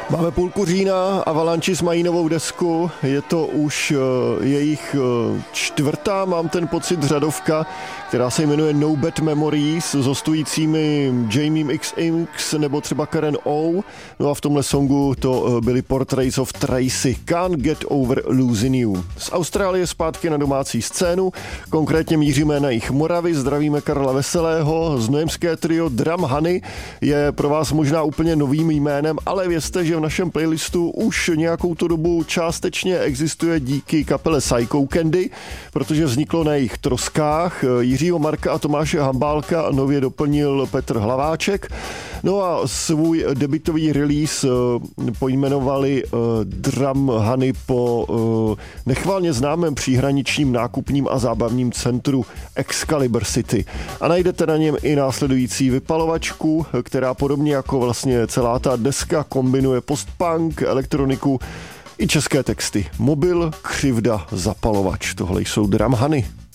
Máme půlku října, Avalanches mají novou desku, je to už jejich čtvrtá, mám ten pocit, řadovka, která se jmenuje No Bad Memories s hostujícími Jamiem XX nebo třeba Karen O. No a v tomhle songu to byly Portraits of Tracy, Can't Get Over Losing You. Z Austrálie zpátky na domácí scénu, konkrétně míříme na jich Moravy, zdravíme Karla Veselého, znojemské trio Drum Honey je pro vás možná úplně novým jménem, ale vězte, že v našem playlistu už nějakou tu dobu částečně existuje díky kapele Psycho Candy, protože vzniklo na jejich troskách. Jiřího Marka a Tomáše Hambálka nově doplnil Petr Hlaváček. No a svůj debutový release pojmenovali Drum Honey po nechvalně známém příhraničním nákupním a zábavním centru Excalibur City. A najdete na něm i následující vypalovačku, která podobně jako vlastně celá ta deska kombinuje postpunk, elektroniku i české texty. Mobil, křivda, zapalovač. Tohle jsou Drum Honey.